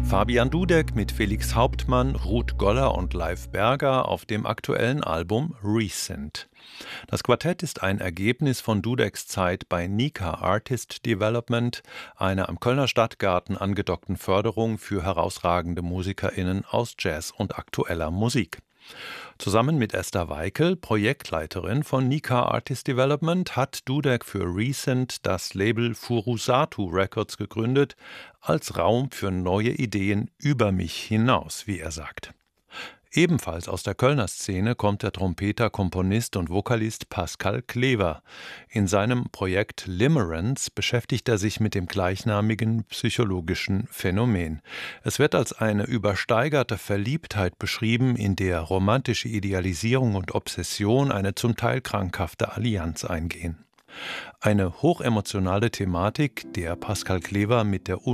Fabian Dudek mit Felix Hauptmann, Ruth Goller und Leif Berger auf dem aktuellen Album Recent. Das Quartett ist ein Ergebnis von Dudeks Zeit bei Nika Artist Development, einer am Kölner Stadtgarten angedockten Förderung für herausragende MusikerInnen aus Jazz und aktueller Musik. Zusammen mit Esther Weikel, Projektleiterin von Nika Artist Development, hat Dudek für Recent das Label Furusatu Records gegründet, als Raum für neue Ideen über mich hinaus, wie er sagt. Ebenfalls aus der Kölner Szene kommt der Trompeter, Komponist und Vokalist Pascal Klever. In seinem Projekt Limerence beschäftigt er sich mit dem gleichnamigen psychologischen Phänomen. Es wird als eine übersteigerte Verliebtheit beschrieben, in der romantische Idealisierung und Obsession eine zum Teil krankhafte Allianz eingehen. Eine hochemotionale Thematik, der Pascal Klever mit der